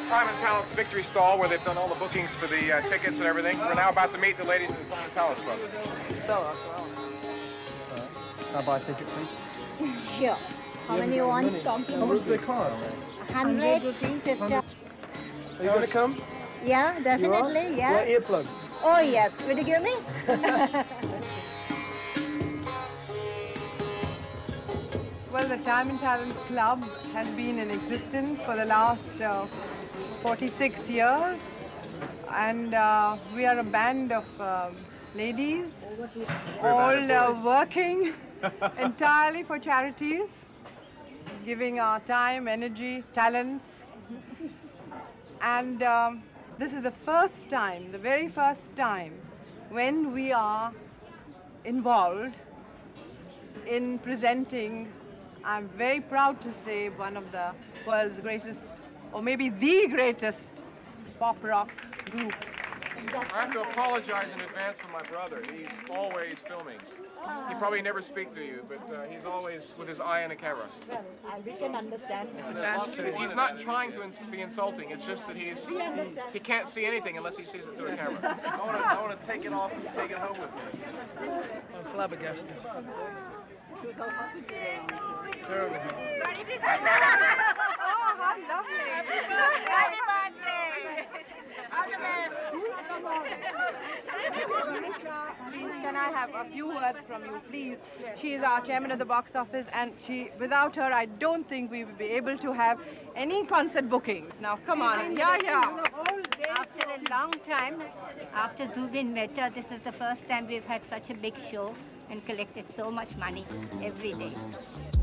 Simon Talent's Victory Stall, where they've done all the bookings for the tickets and everything. We're now about to meet the ladies of the Simon Talent Club. Can I buy a ticket, please? Sure. How many you want? How much do they cost? 100 rupees. 50. Are you going to come? Yeah, definitely. Yeah. Yeah, earplugs. Oh yes. Will you give me? Well, the Time and Talent Club has been in existence for the last 46 years, and we are a band of ladies, all working entirely for charities, giving our time, energy, talents, and this is the first time, the very first time, when we are involved in presenting, I'm very proud to say, one of the world's greatest, or maybe the greatest, pop rock group. I have to apologize in advance for my brother. He's always filming. He probably never speaks to you, but he's always with his eye on a camera. Well, we can understand. He's not trying to be insulting. It's just that he can't see anything unless he sees it through a camera. I want to take it off and take it home with me. I'm flabbergasted. Terrible. Oh, how lovely! Happy birthday! All the best. Please, can I have a few words from you, please? She is our chairman of the box office, and without her, I don't think we would be able to have any concert bookings. Now, come on. Yeah. After a long time, after Zubin Mehta, this is the first time we've had such a big show and collected so much money every day.